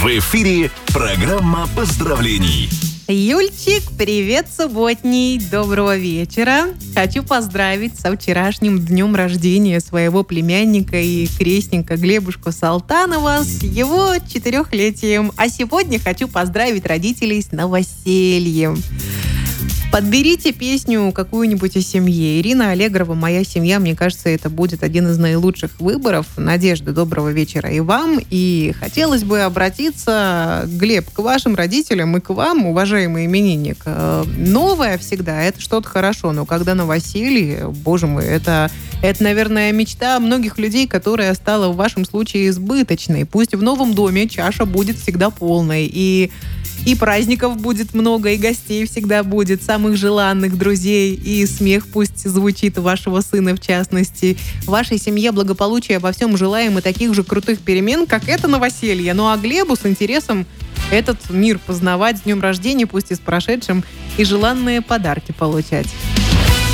В эфире программа поздравлений. Юльчик, привет, субботний, доброго вечера. Хочу поздравить со вчерашним днем рождения своего племянника и крестника Глебушку Салтанова с его 4-летием. А сегодня хочу поздравить родителей с новосельем. Подберите песню какую-нибудь о семье. Ирина Аллегрова «Моя семья». Мне кажется, это будет один из наилучших выборов. Надежда, доброго вечера и вам. И хотелось бы обратиться, Глеб, к вашим родителям и к вам, уважаемый именинник. Новое всегда — это что-то хорошо, но когда новоселье, боже мой, это, наверное, мечта многих людей, которая стала в вашем случае избыточной. Пусть в новом доме чаша будет всегда полной, и праздников будет много, и гостей всегда будет, самых желанных друзей, и смех пусть звучит вашего сына в частности. Вашей семье благополучия во всем желаем и таких же крутых перемен, как это новоселье. Ну а Глебу с интересом этот мир познавать, с днем рождения, пусть и с прошедшим, и желанные подарки получать.